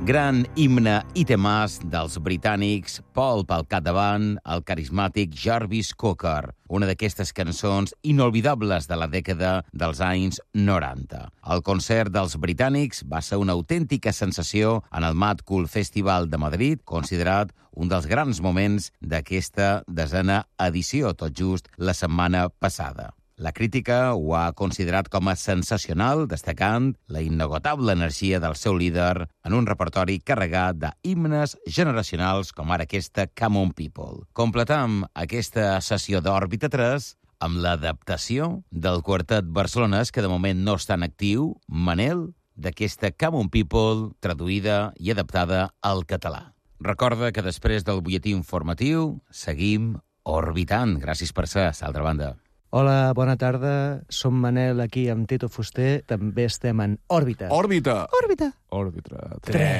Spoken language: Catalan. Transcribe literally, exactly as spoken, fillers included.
Gran himne i temàs dels britànics, Paul pel capdavant, el carismàtic Jarvis Cocker, una d'aquestes cançons inolvidables de la dècada dels anys noranta. El concert dels britànics va ser una autèntica sensació en el Mad Cool Festival de Madrid, considerat un dels grans moments d'aquesta desena edició, tot just la setmana passada. La crítica ho ha considerat com a sensacional, destacant la inagotable energia del seu líder en un repertori carregat de himnes generacionals com ara aquesta Come On People. Completam aquesta sessió d'Òrbita tres amb l'adaptació del quartet barcelonès, que de moment no està en actiu, Manel, d'aquesta Come On People, traduïda i adaptada al català. Recorda que després del butlletí informatiu seguim orbitant. Gràcies per ser, a l'altra banda. Hola, bona tarda. Som Manel aquí amb Tito Fuster. També estem en Òrbita. Òrbita! Òrbita! Òrbita. tres.